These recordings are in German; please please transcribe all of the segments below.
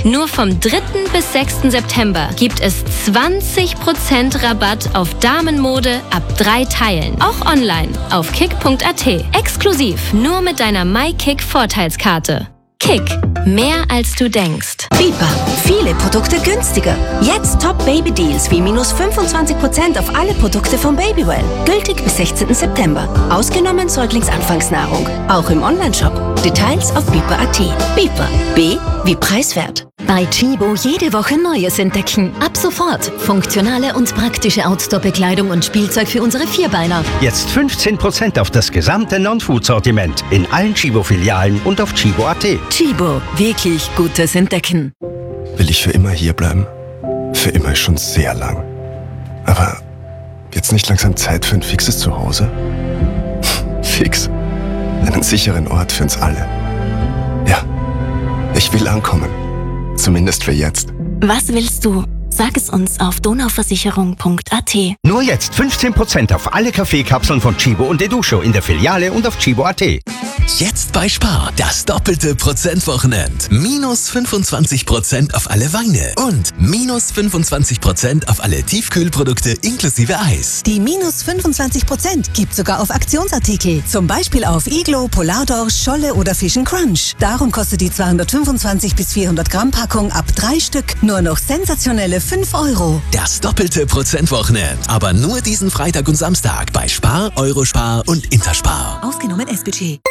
Nur vom 3. bis 6. September gibt es 20% Rabatt auf Damenmode ab 3 Teilen. Auch online auf kick.at. Exklusiv nur mit deiner MyKick-Vorteilskarte. Kick. Mehr als du denkst. Bipa. Viele Produkte günstiger. Jetzt Top-Baby-Deals wie minus 25% auf alle Produkte von Babywell. Gültig bis 16. September. Ausgenommen Säuglingsanfangsnahrung. Auch im Onlineshop. Details auf bipa.at. Bipa. B wie preiswert. Bei Chibo jede Woche Neues entdecken. Ab sofort funktionale und praktische Outdoor-Bekleidung und Spielzeug für unsere Vierbeiner. Jetzt 15% auf das gesamte Non-Food-Sortiment in allen Chibo-Filialen und auf chibo.at. Chibo, wirklich gutes Entdecken. Will ich für immer hier bleiben? Für immer ist schon sehr lang. Aber jetzt nicht langsam Zeit für ein fixes Zuhause? Fix. Einen sicheren Ort für uns alle. Ja, ich will ankommen. Zumindest für jetzt. Was willst du? Sag es uns auf donauversicherung.at. Nur jetzt 15% auf alle Kaffeekapseln von Chibo und Educho in der Filiale und auf chibo.at. Jetzt bei Spar, das doppelte Prozentwochenend. Minus 25% auf alle Weine und minus 25% auf alle Tiefkühlprodukte inklusive Eis. Die minus 25% gibt sogar auf Aktionsartikel. Zum Beispiel auf Iglo, Polardorsch, Scholle oder Fish & Crunch. Darum kostet die 225 bis 400 Gramm Packung ab 3 Stück nur noch sensationelle 5 Euro. Das doppelte Prozentwochenend. Aber nur diesen Freitag und Samstag bei Spar, Eurospar und Interspar. Ausgenommen S-Budget.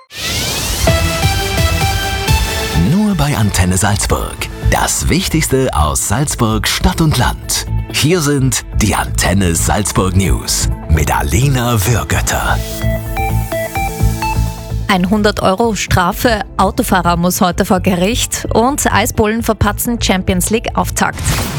Nur bei Antenne Salzburg. Das Wichtigste aus Salzburg, Stadt und Land. Hier sind die Antenne Salzburg News mit Alena Würgötter. 100 Euro Strafe, Autofahrer muss heute vor Gericht und Eisbullen verpatzen Champions League Auftakt.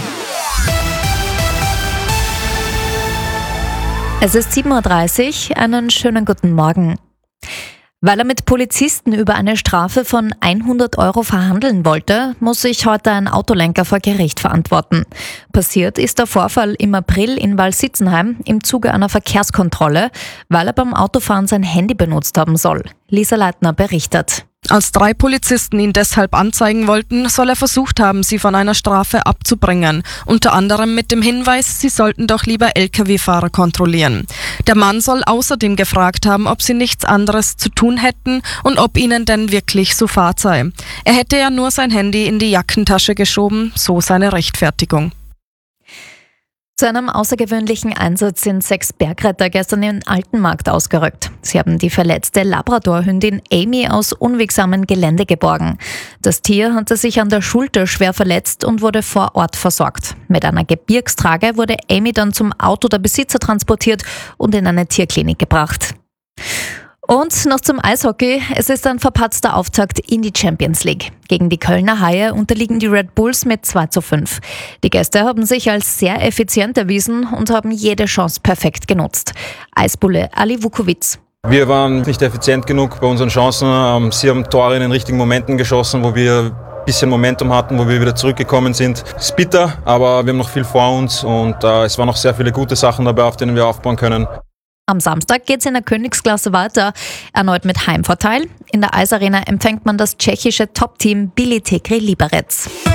Es ist 7.30 Uhr, einen schönen guten Morgen. Weil er mit Polizisten über eine Strafe von 100 Euro verhandeln wollte, muss sich heute ein Autolenker vor Gericht verantworten. Passiert ist der Vorfall im April in Waldsitzenheim im Zuge einer Verkehrskontrolle, weil er beim Autofahren sein Handy benutzt haben soll. Lisa Leitner berichtet. Als 3 Polizisten ihn deshalb anzeigen wollten, soll er versucht haben, sie von einer Strafe abzubringen. Unter anderem mit dem Hinweis, sie sollten doch lieber Lkw-Fahrer kontrollieren. Der Mann soll außerdem gefragt haben, ob sie nichts anderes zu tun hätten und ob ihnen denn wirklich so Fahrt sei. Er hätte ja nur sein Handy in die Jackentasche geschoben, so seine Rechtfertigung. Zu einem außergewöhnlichen Einsatz sind 6 Bergretter gestern in Altenmarkt ausgerückt. Sie haben die verletzte Labradorhündin Amy aus unwegsamem Gelände geborgen. Das Tier hatte sich an der Schulter schwer verletzt und wurde vor Ort versorgt. Mit einer Gebirgstrage wurde Amy dann zum Auto der Besitzer transportiert und in eine Tierklinik gebracht. Und noch zum Eishockey. Es ist ein verpatzter Auftakt in die Champions League. Gegen die Kölner Haie unterliegen die Red Bulls mit 2:5. Die Gäste haben sich als sehr effizient erwiesen und haben jede Chance perfekt genutzt. Eisbulle Ali Vukovic. Wir waren nicht effizient genug bei unseren Chancen. Sie haben Tore in den richtigen Momenten geschossen, wo wir ein bisschen Momentum hatten, wo wir wieder zurückgekommen sind. Es ist bitter, aber wir haben noch viel vor uns und es waren noch sehr viele gute Sachen dabei, auf denen wir aufbauen können. Am Samstag geht's in der Königsklasse weiter, erneut mit Heimvorteil. In der Eisarena empfängt man das tschechische Top-Team Bili Tegri Liberec.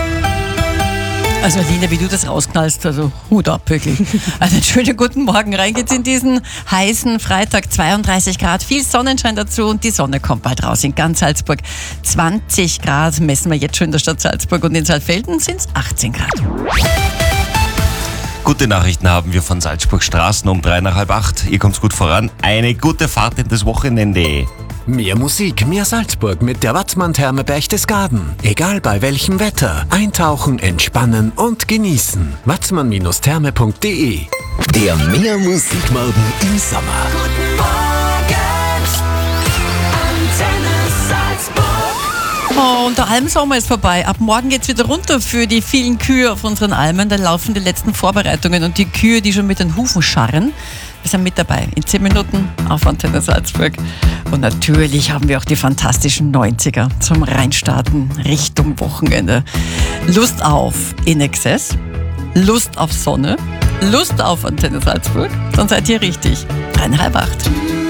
Also Alina, wie du das rausknallst, also Hut ab, wirklich. Einen schönen guten Morgen. Rein geht's in diesen heißen Freitag, 32 Grad, viel Sonnenschein dazu und die Sonne kommt bald raus in ganz Salzburg. 20 Grad messen wir jetzt schon in der Stadt Salzburg und in Saalfelden sind's 18 Grad. Gute Nachrichten haben wir von Salzburg Straßen um 7:03 nach 7:30. Ihr kommt gut voran. Eine gute Fahrt in das Wochenende. Mehr Musik, mehr Salzburg mit der Watzmann-Therme Berchtesgaden. Egal bei welchem Wetter. Eintauchen, entspannen und genießen. watzmann-therme.de. Der Mehr Musikmorgen im Sommer. Guten Morgen, Antenne Salzburg. Oh, und der Almsommer ist vorbei. Ab morgen geht's wieder runter für die vielen Kühe auf unseren Almen. Da laufen die letzten Vorbereitungen und die Kühe, die schon mit den Hufen scharren. Wir sind mit dabei in 10 Minuten auf Antenne Salzburg. Und natürlich haben wir auch die fantastischen 90er zum Reinstarten Richtung Wochenende. Lust auf In Excess, Lust auf Sonne, Lust auf Antenne Salzburg. Dann seid ihr richtig. 7:30.